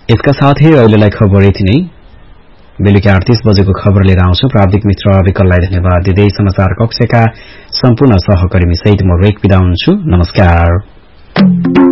यसका साथै अहिलेलाई खबर यति नै। बेलुकी 8:30 बजेको खबर लिएर आउँछु। प्राविधिक मित्र विकललाई धन्यवाद दिँदै समाचार कक्षका सम्पूर्ण सहकर्मी सहित म रेक बिदा हुन्छु। नमस्कार।